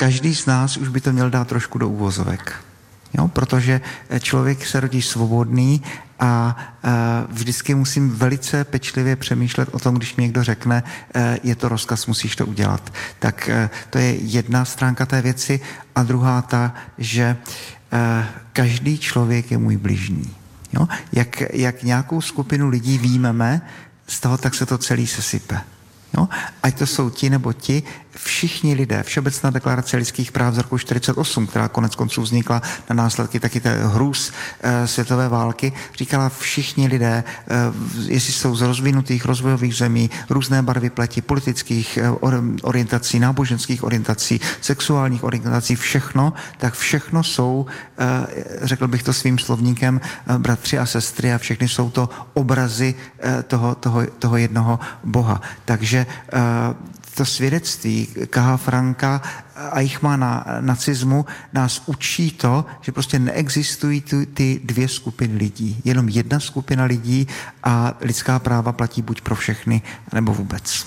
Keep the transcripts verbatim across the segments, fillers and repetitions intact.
každý z nás už by to měl dát trošku do uvozovek. Jo, protože člověk se rodí svobodný a, a vždycky musím velice pečlivě přemýšlet o tom, když mi někdo řekne, je to rozkaz, musíš to udělat. Tak to je jedna stránka té věci a druhá ta, že každý člověk je můj bližní. Jo? Jak, jak nějakou skupinu lidí výjmeme, z toho tak se to celý sesype. Jo? Ať to jsou ti nebo ti, všichni lidé, Všeobecná deklarace lidských práv z roku čtyřicet osm, která konec konců vznikla na následky taky té hrůz e, světové války, říkala všichni lidé, e, jestli jsou z rozvinutých rozvojových zemí, různé barvy pleti, politických e, orientací, náboženských orientací, sexuálních orientací, všechno, tak všechno jsou, e, řekl bych to svým slovníkem, e, bratři a sestry a všechny jsou to obrazy e, toho, toho, toho jednoho Boha. Takže e, to svědectví K H. Franka a Eichmanna nacismu nás učí to, že prostě neexistují ty, ty dvě skupiny lidí. Jenom jedna skupina lidí a lidská práva platí buď pro všechny, nebo vůbec.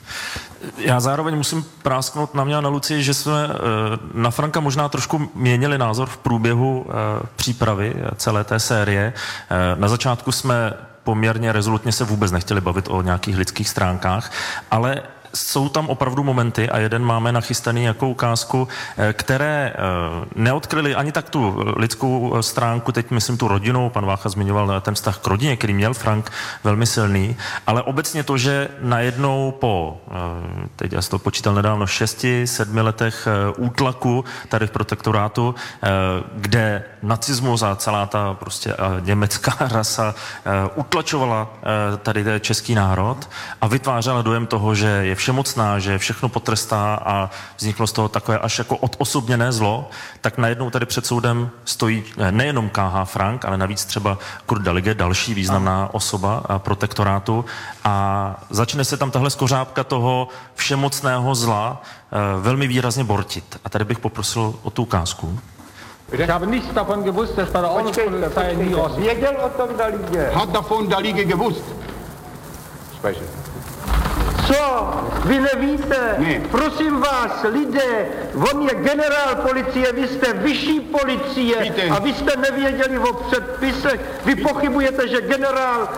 Já zároveň musím prásknout na mě a na Lucii, že jsme na Franka možná trošku měnili názor v průběhu přípravy celé té série. Na začátku jsme poměrně rezolutně se vůbec nechtěli bavit o nějakých lidských stránkách, ale jsou tam opravdu momenty a jeden máme nachystaný jako ukázku, které neodkryly ani tak tu lidskou stránku, teď myslím tu rodinu, pan Vácha zmiňoval ten vztah k rodině, který měl Frank velmi silný, ale obecně to, že najednou po, teď já si to počítal nedávno, šesti, sedmi letech útlaku tady v protektorátu, kde nacismus a celá ta prostě německá rasa utlačovala tady český národ a vytvářela dojem toho, že je všemocná, že všechno potrestá a vzniklo z toho takové až jako odosobněné zlo, tak najednou tady před soudem stojí nejenom K H. Frank, ale navíc třeba Kurt Daliगे, další významná osoba protektorátu a začne se tam tahle skořápka toho všemocného zla velmi výrazně bortit. A tady bych poprosil o tu ukázku. Ich habe nichts davon gewusst, dass bei der Ordnungspolizei nie aus. Věděl o tom Daligue. Hat davon Daligue gewusst? Sprechen. Co? Vy nevíte? Ne. Prosím vás, lidé, on je generál policie, vy jste vyšší policie. Víte. A vy jste nevěděli o předpisech. Vy pochybujete, že generál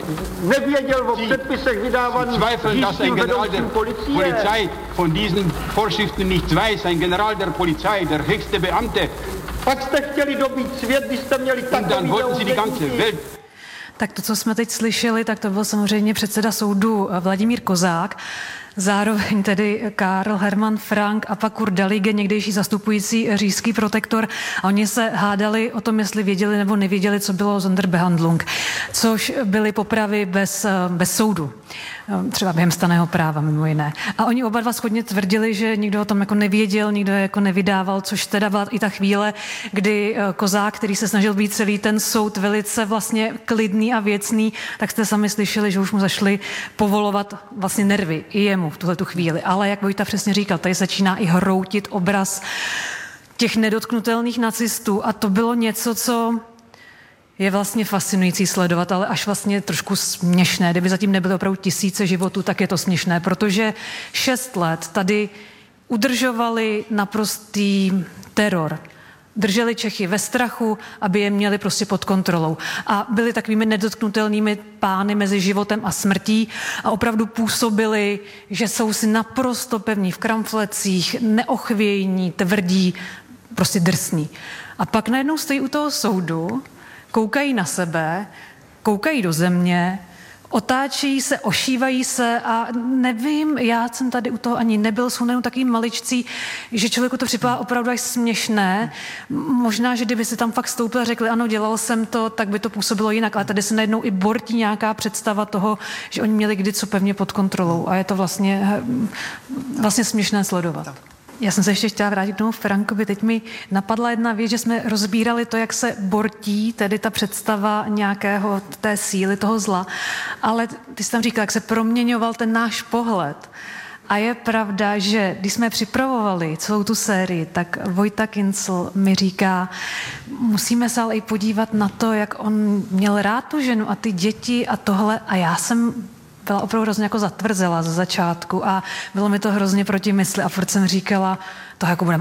nevěděl o Sie, předpisech vydávaných zweifeln, dass ein General der policie. Polizei von diesen Vorschriften nichts weiß. Ein General der Polizei, der höchste Beamte. Pak jste chtěli dobít svět, když jste měli Und dann wollten Sie die ganze Welt. Tak to, co jsme teď slyšeli, tak to byl samozřejmě předseda soudu Vladimír Kozák, zároveň tedy Karl Hermann Frank a pak Kurt Daligue, někdejší zastupující říšský protektor. A oni se hádali o tom, jestli věděli nebo nevěděli, co bylo Sonderbehandlung, což byly popravy bez, bez soudu. Třeba během stanného práva, mimo jiné. A oni oba dva shodně tvrdili, že nikdo o tom jako nevěděl, nikdo je jako nevydával, což teda byla i ta chvíle, kdy Kozák, který se snažil být celý ten soud velice vlastně klidný a věcný, tak jste sami slyšeli, že už mu zašli povolovat vlastně nervy i jemu v tuhletu chvíli. Ale jak Vojta přesně říkal, tady začíná i hroutit obraz těch nedotknutelných nacistů a to bylo něco, co je vlastně fascinující sledovat, ale až vlastně trošku směšné. Kdyby zatím nebyly opravdu tisíce životů, tak je to směšné, protože šest let tady udržovali naprostý teror. Drželi Čechy ve strachu, aby je měli prostě pod kontrolou. A byli takovými nedotknutelnými pány mezi životem a smrtí a opravdu působili, že jsou si naprosto pevní v kramflecích, neochvějní, tvrdí, prostě drsní. A pak najednou stojí u toho soudu, koukají na sebe, koukají do země, otáčejí se, ošívají se a nevím, já jsem tady u toho ani nebyl, jsou najednou takový maličcí, že člověku to připadá opravdu až směšné. Možná, že kdyby si tam fakt stoupil a řekli, ano, dělal jsem to, tak by to působilo jinak, ale tady se najednou i bortí nějaká představa toho, že oni měli kdy co pevně pod kontrolou a je to vlastně, vlastně směšné sledovat. Já jsem se ještě chtěla vrátit k tomu Frankovi. Teď mi napadla jedna věc, že jsme rozbírali to, jak se bortí, tedy ta představa nějakého té síly, toho zla. Ale ty jsi tam říkal, jak se proměňoval ten náš pohled. A je pravda, že když jsme připravovali celou tu sérii, tak Vojta Kincl mi říká, musíme se ale i podívat na to, jak on měl rád tu ženu a ty děti a tohle. A já jsem byla opravdu hrozně jako zatvrzela ze začátku a bylo mi to hrozně proti mysli a furt jsem říkala, to jako budeme